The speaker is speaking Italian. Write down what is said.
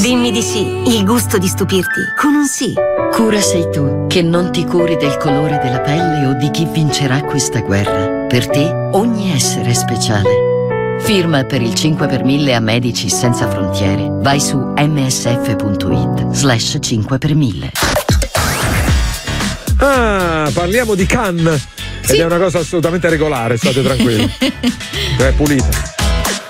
Dimmi di sì, il gusto di stupirti con un sì. Cura sei tu, che non ti curi del colore della pelle o di chi vincerà questa guerra. Per te ogni essere è speciale. Firma per il 5 per 1000 a Medici Senza Frontiere. Vai su msf.it/5 per 1000. Parliamo di Cannes. Ed è una cosa assolutamente regolare, state tranquilli. È pulita.